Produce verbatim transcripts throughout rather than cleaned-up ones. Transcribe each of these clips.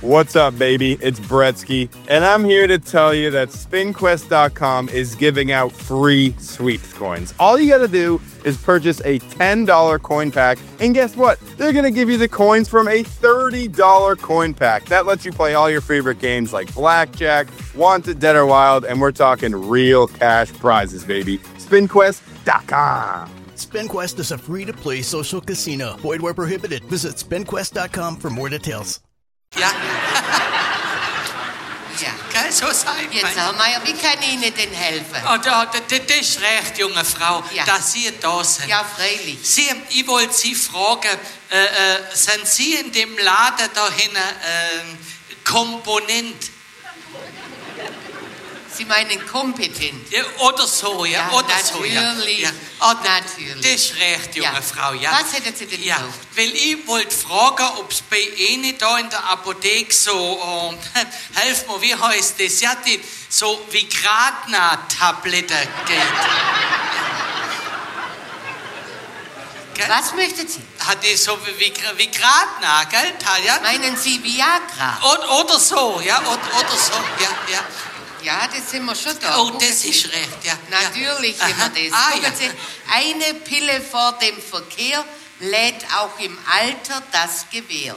What's up, baby? It's Bretsky, and I'm here to tell you that spin quest dot com is giving out free sweeps coins. All you gotta do is purchase a ten dollar coin pack, and guess what? They're gonna give you the coins from a thirty dollar coin pack. That lets you play all your favorite games like Blackjack, Wanted, Dead or Wild, and we're talking real cash prizes, baby. spin quest dot com. SpinQuest is a free-to-play social casino. Void where prohibited. Visit spin quest dot com for more details. Ja. Ja, gell, so sein. Jetzt, Herr Meier, wie kann ich Ihnen denn helfen? Oh, da, da, das ist recht, junge Frau, Ja. dass Sie da sind. Ja, freilich. Sie, ich wollte Sie fragen, äh, äh, sind Sie in dem Laden da hinten äh, Komponent? Sie meinen kompetent? Ja, oder so, ja, Ja, oder so, ja. natürlich. Ja. Ah, da- Natürlich. Das ist recht, junge Ja. Frau, ja. Was hätten Sie denn Ja, gebraucht? weil ich wollte fragen, ob es bei Ihnen da in der Apotheke so, äh, helf mir, wie heißt das, ja, die, so Vigratna-Tabletten geht. Gell? Was möchten Sie? Hat die so wie Vig- Vigratna, gell, Talja? Meinen Sie Viagra? Oder, oder so, ja, oder, oder so, ja, ja. Ja, das sind wir schon da. Oh, Gucken das Sie. ist recht, ja. Natürlich ja. sind wir das. Ah, Gucken ja. Sie, eine Pille vor dem Verkehr lädt auch im Alter das Gewehr.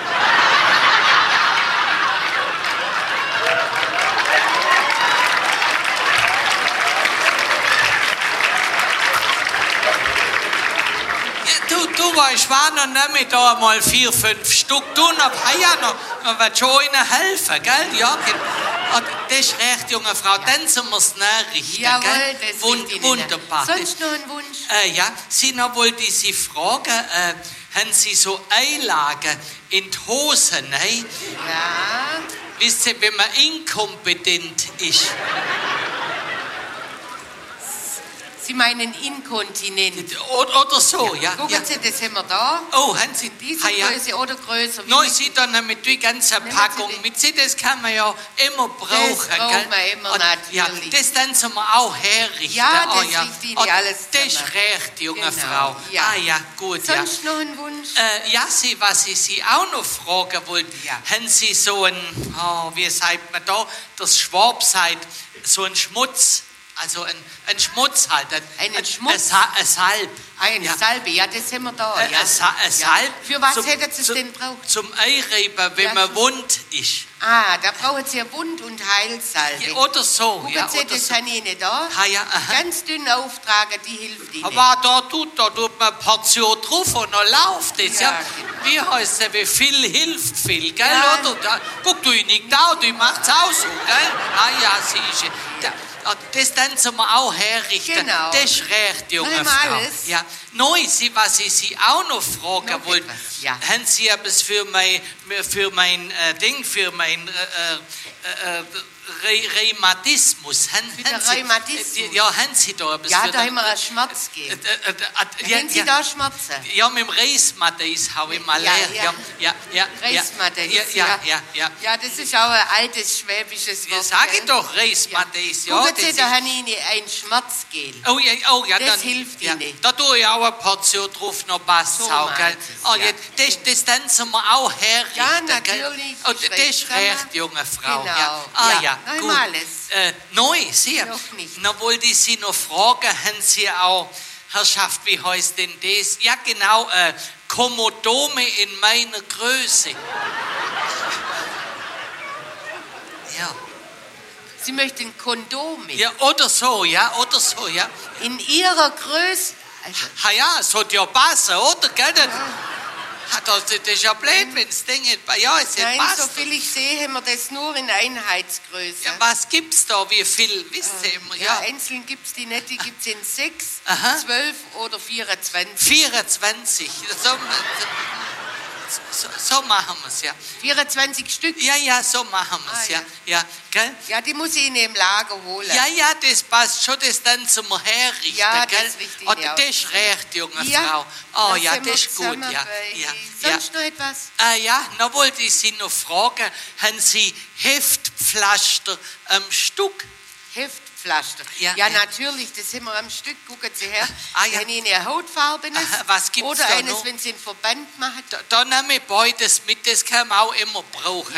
Ja, du, du weißt, war noch nicht da mal vier, fünf Stück. Du noch, hey, ja, noch, noch wird schon ihnen helfen, gell? Ja, ge- ah, das ist recht, junge Frau. Dann sind wir es nachrichten, Jawohl, gell? das Wund, liegt Ihnen. Wunderbar. Sonst noch ein Wunsch? Äh, ja, Sie noch wollte ich Sie fragen, äh, haben Sie so Einlagen in die Hosen, ne? Ja. Wisst ihr, wenn man inkompetent ist, Sie meinen inkontinent. oder, oder so, ja. Gucken ja. Sie, das haben wir da. Oh, haben Sie Diese ah, ja. Größe oder größer. Wie Nein, mit- Sie dann mit die ganze Nehmen Sie Packung die. mit. Sie, das kann man ja immer brauchen. braucht gell? man immer, Und, ja, natürlich. das dann zum auch herrichten. Ja, oh, das ja. liegt Ihnen Und alles das ist zusammen. recht, junge Genau, Frau. ja. Ah ja, gut, ja. Sonst noch ein Wunsch? Äh, ja, Sie, was ich Sie auch noch fragen wollte, Ja. haben Sie so ein, oh, wie sagt man da, das Schwab sagt, so ein Schmutz, also ein, ein Schmutz halt. Ein, Einen ein, Schmutz? Ein, Sa- ein Salb. Eine ja. Salbe, ja, das haben wir da. Äh, ja. ein, Sa- ein Ja. Salb. Für was zum- hätten Sie es zum- denn braucht? Zum Einreiben, wenn Ja, man schon. wund ist. Ah, da brauchen Sie eine Wund- und Heilsalbe. Ja, oder so. Gucken ja, Sie, oder das so. habe ich Ihnen da. Ah, ja, aha. Ganz dünn auftragen, die hilft Ihnen. Aber da tut, da tut man eine Portion drauf und dann läuft es. Ja, Ja, Wie heißt es, wie viel hilft viel, gell? Ja. Oder? Da, guck, du nicht da, du machst auch so, gell? Ah ja, siehst du. Da, ah, das dann zum auch herrichten. Genau. Das ist recht, junge Machen wir Frau. alles? Ja. Neu, Sie, was ich Sie auch noch fragen Noch wollte, etwas, ja. haben Sie etwas für mein, für mein äh, Ding, für mein äh, äh, äh, Re Rheumatismus? Haben, Für den haben Sie- Rheumatismus? äh, Ja, haben Sie da etwas Ja, für da den- haben wir einen Schmerz äh, gegeben. äh, äh, äh, ja, Haben Sie ja. da Schmerzen? Ja, mit dem Reismatis habe ich mal Ja, leer. ja. Ja, ja, ja. Reismatis, ja. Ja, ja, ja. Ja, das ist auch ein altes schwäbisches Ja, Wort. sag ich gell? doch, Reismatis. Ja, Gucken das Sie, ist- da habe ich Ihnen ein Schmerzgel. Oh ja, oh ja, Das dann, hilft ja, Ihnen. Da tue ich auch eine Portion drauf, noch passt So auch, gell? meint es, Oh, ja. ja. das, das dann sind wir auch herrichten, Ja, gell? natürlich, Oh, ist das recht ist zusammen. recht, junge Frau. Genau, Ja. Ah ja. ja, Noch gut. einmal alles. Äh, neu, Sie. Noch nicht. Noch wollte ich Sie noch fragen, haben Sie auch, Herrschaft, wie heißt denn das? Ja, genau, äh, Komodome in meiner Größe. Ja. Sie möchten Kondome. Ja, oder so, ja, oder so, ja. In Ihrer Größe. Also, Ha ja, es hat ja passen, oder? Gell? Das, ha, das, das ist ja blöd, wenn das Ding nicht, ja, es nein, passt. so viel ich sehe, haben wir das nur in Einheitsgröße. Ja, was gibt's da, wie viel, wisst ihr immer, Ja, ja. einzeln gibt es die nicht, die gibt es in sechs, Aha. zwölf oder vierundzwanzig. vierundzwanzig, so, so, so machen wir's, ja. vierundzwanzig Stück. Ja, ja, so machen wir's, Ah, ja. ja. Gell? Ja, die muss ich Ihnen im Lager holen. Ja, ja, das passt schon, das dann zum Herrichten, Ja, das gell? richte ich Oh, dir das ist recht, junge Ja, Frau. Oh da ja, sind wir das ist gut, zusammen ja. bei- ja, ja. Sonst noch etwas? Ah ja, noch wollte ich Sie noch fragen, haben Sie Heftpflaster am Stück? Heftpflaster. Ja, Ja, ja. natürlich, das haben wir am Stück. Gucken Sie her. Ah, ja. Wenn Ihnen eine hautfarbenes Aha, was gibt's oder da eines, noch? wenn Sie einen Verband machen. Da, da nehme ich beides mit, das kann man auch immer brauchen.